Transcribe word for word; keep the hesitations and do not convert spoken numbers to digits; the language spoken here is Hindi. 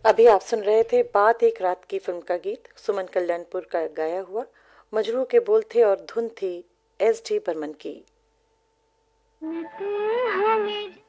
अभी आप सुन रहे थे बात एक रात की फिल्म का गीत, सुमन कल्याणपुर का गाया हुआ। मजरू के बोल थे और धुन थी एस डी बर्मन की।